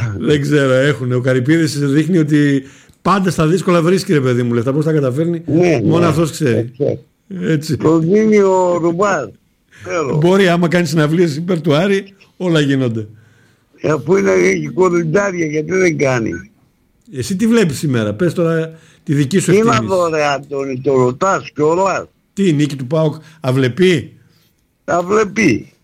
Δεν ξέρω, έχουν. Ο Καρυπίδης δείχνει ότι πάντα στα δύσκολα βρίσκει, ρε παιδί μου, λεφτά. Πώς τα καταφέρνει, μόνο αυτός ξέρει. Έτσι. Το δίνει ο Ρουμπάς. Μπορεί, άμα κάνει συναυλίες υπέρ του Άρη, όλα γίνονται. Αφού έχει κορυντάρια, γιατί δεν κάνει. Εσύ τι βλέπεις σήμερα, πες τώρα τη δική σου ευθύνη. Είναι δωρεά Αντώνη, το ρωτάς κιόλας. Τι, η νίκη του ΠΑΟΚ αυλεπή. Αυλεπή.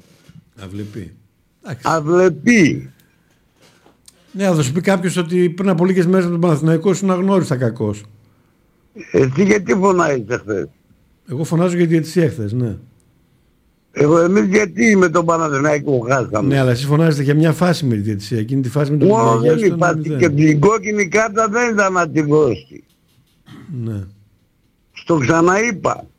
Αυλεπή. Ναι, θα σου πει κάποιος ότι πριν από λίγες μέρες με τον Παναθηναϊκό ήσουν αγνώριστα κακός. Εσύ γιατί φωνάζεις χθες? Εγώ φωνάζω για τη διαιτησία χθες, ναι. Εμείς γιατί με τον Παναθηναϊκό χάσαμε? Ναι, αλλά εσείς φωνάζετε για μια φάση με τη διαιτησία. Εκείνη τη φάση με τον Μόνο δεν υπάρχει και την κόκκινη κάρτα δεν ήταν να τη δώσει. Ναι. Στο ξαναείπα.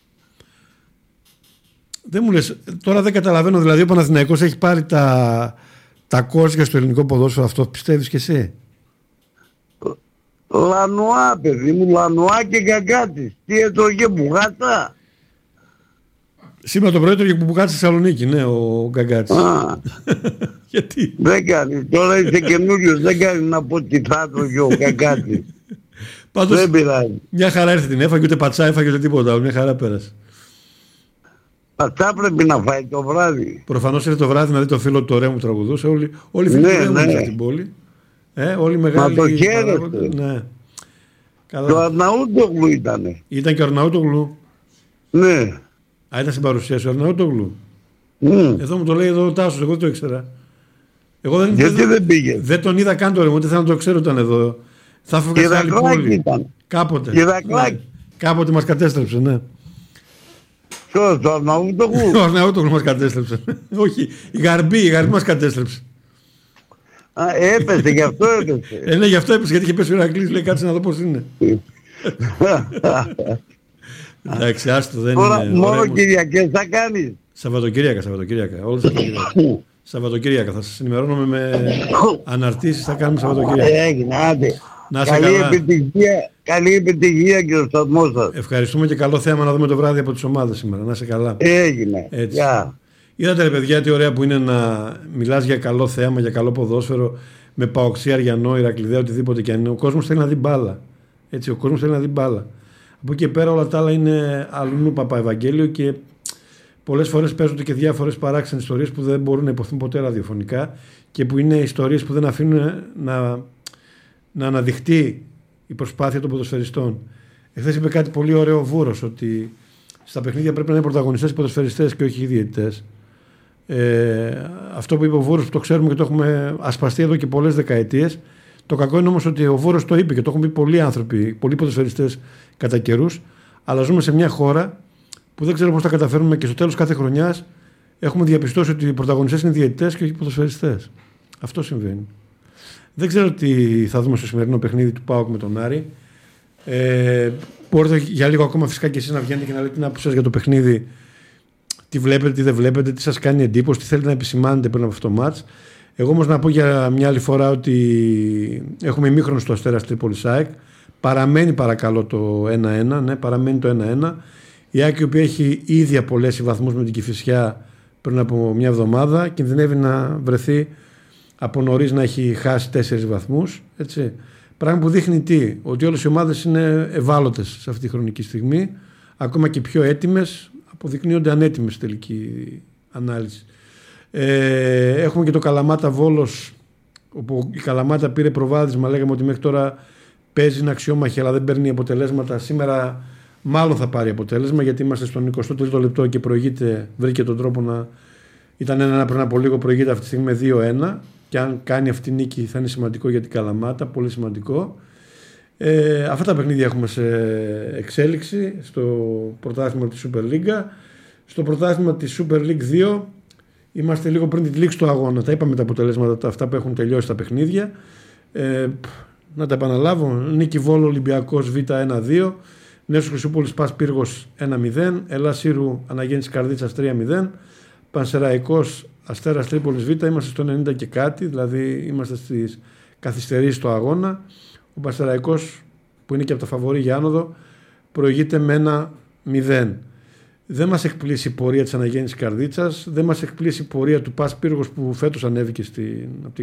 Δεν μου λες, τώρα δεν καταλαβαίνω, δηλαδή ο Παναθηναϊκός έχει πάρει τα κόρσια στο ελληνικό ποδόσφαιρο, αυτό πιστεύεις και εσύ? Λανουά, παιδί μου, Λανουά και Γκαγκάτης. Τι έτρωγε, μπουγάτα? Σήμερα το πρωί έτρωγε μπουγάτα στη Θεσσαλονίκη, ναι, ο Γκαγκάτης. Γιατί? Δεν κάνει, τώρα είσαι καινούριος, δεν κάνει να πω τι θα έτρωγε ο Γκαγκάτης. Πάντως, δεν πειράζει. Μια χαρά έρθει, την έφαγε, ούτε πατσά έφαγε ούτε τίποτα, μια χαρά πέρασε. Πατσά πρέπει να φάει το βράδυ. Προφανώς ήρθε το βράδυ να δει το φίλο του ωραίου μου τραγουδούσε. Όλοι οι φίλοι του ωραίου μου στην πόλη. Όλοι μεγάλοι. Μα το χαίρεστε. Ναι. Το Αρναούτογλου ήτανε. Ήταν και ο Αρναούτογλου. Ναι. Α, ήταν στην παρουσίαση ο Αρναούτογλου. Εδώ μου το λέει εδώ ο Τάσος, εγώ δεν το ήξερα. Γιατί δεν πήγε? Δεν τον είδα καν τώρα, ούτε θέλω να το ξέρω ήταν εδώ. Θα έφευγα σε άλλη πόλη. Κάποτε. Κάποτε μας κατέστρεψε, ναι. Ποιος, το Αρναούτογλου? Ο Αρναούτογλου μας κατέστρεψε. Όχι, η Γαρμπή μας κατέστρεψε. Έπεσε, γι' αυτό έπεσε. Ναι, γι' αυτό έπεσε, γιατί είχε πέσει ο Ηρακλής, λέει κάτσε να δω πώς είναι. Εντάξει, άστο, δεν είναι. Μόνο ωραία, Κυριακές θα κάνεις? Σαββατοκύριακα. Όλες Σαββατοκύριακα. Θα σας ενημερώνουμε με αναρτήσεις, θα κάνουμε Σαββατοκύριακα. Έγινε, άντε. Καλή επιτυχία και ο σταθμός σας. Ευχαριστούμε και καλό θέαμα να δούμε το βράδυ από τις ομάδες σήμερα. Να είσαι καλά. Έγινε. Είδατε ρε παιδιά τι ωραία που είναι να μιλάς για καλό θέαμα, για καλό ποδόσφαιρο, με Παοξή, Αριανό, Ηρακλειδέα, οτιδήποτε και αν είναι. Ο κόσμος θέλει να δει μπάλα. Έτσι, ο κόσμος θέλει να δει μπάλα. Από εκεί και πέρα όλα τα άλλα είναι αλλού Παπαευαγγέλιο και πολλές φορές παίζονται και διάφορες παράξενες ιστορίες που δεν μπορούν να υποθούν ποτέ ραδιοφωνικά και που είναι ιστορίες που δεν αφήνουν να αναδειχτεί η προσπάθεια των ποδοσφαιριστών. Εχθές είπε κάτι πολύ ωραίο ο Βούρος, ότι στα παιχνίδια πρέπει να είναι πρωταγωνιστές οι ποδοσφαιριστές και όχι οι διαιτητές. Αυτό που είπε ο Βούρος, που το ξέρουμε και το έχουμε ασπαστεί εδώ και πολλές δεκαετίες. Το κακό είναι όμως ότι ο Βούρος το είπε και το έχουν πει πολλοί άνθρωποι, πολλοί ποδοσφαιριστές κατά καιρούς, αλλά ζούμε σε μια χώρα που δεν ξέρω πώς θα καταφέρουμε και στο τέλος κάθε χρονιάς έχουμε διαπιστώσει ότι οι πρωταγωνιστές είναι διαιτητές και όχι οι ποδοσφαιριστές. Αυτό συμβαίνει. Δεν ξέρω τι θα δούμε στο σημερινό παιχνίδι του ΠΑΟΚ με τον Άρη. Μπορείτε για λίγο ακόμα φυσικά και εσείς να βγαίνετε και να λέτε την άποψη σας για το παιχνίδι. Τι βλέπετε, τι δεν βλέπετε, τι σας κάνει εντύπωση, τι θέλετε να επισημάνετε πριν από αυτό το μάτς. Εγώ όμως να πω για μια άλλη φορά ότι έχουμε ημίχρονο στο Αστέρας Τρίπολης ΑΕΚ. Παραμένει παρακαλώ το 1-1. Ναι, παραμένει το 1-1. Η ΑΕΚ, η οποία έχει ήδη απολέσει βαθμούς με την Κηφισιά πριν από μια εβδομάδα, κινδυνεύει να βρεθεί από νωρίς να έχει χάσει 4 βαθμούς. Έτσι. Πράγμα που δείχνει τι? Ότι όλες οι ομάδες είναι ευάλωτες σε αυτή τη χρονική στιγμή, ακόμα και πιο έτοιμες αποδεικνύονται ανέτοιμες τελική ανάλυση. Έχουμε και το Καλαμάτα Βόλος, όπου η Καλαμάτα πήρε προβάδισμα, λέγαμε ότι μέχρι τώρα παίζει ένα αξιόμαχη αλλά δεν παίρνει αποτελέσματα. Σήμερα μάλλον θα πάρει αποτέλεσμα, γιατί είμαστε στον 23ο λεπτό και προηγείται, βρήκε τον τρόπο να... Ήταν 1-1 πριν από λίγο, προηγείται αυτή τη στιγμή με 2-1 και αν κάνει αυτή τη νίκη θα είναι σημαντικό για την Καλαμάτα, πολύ σημαντικό. Αυτά τα παιχνίδια έχουμε σε εξέλιξη στο πρωτάθλημα της Super League. Στο πρωτάθλημα της Super League 2 είμαστε λίγο πριν την λήξη του αγώνα. Τα είπαμε τα αποτελέσματα αυτά που έχουν τελειώσει τα παιχνίδια. Να τα επαναλάβω. Νίκη Βόλο Ολυμπιακός Β 1-2, Νέος Χρυσούπολης Πας Πύργος 1-0, Ελλάς Σύρου Αναγέννησης Καρδίτσας 3-0, Πανσεραϊκός Αστέρας Τρίπολης Β, είμαστε στο 90 και κάτι, δηλαδή είμαστε στις καθυστερήσεις του αγώνα. Ο Πανσεραϊκός, που είναι και από τα φαβορί για άνοδο, προηγείται με 1-0. Δεν μας εκπλήσει η πορεία της Αναγέννησης Καρδίτσας, δεν μας εκπλήσει η πορεία του Πας Πύργος που φέτος ανέβηκε από τη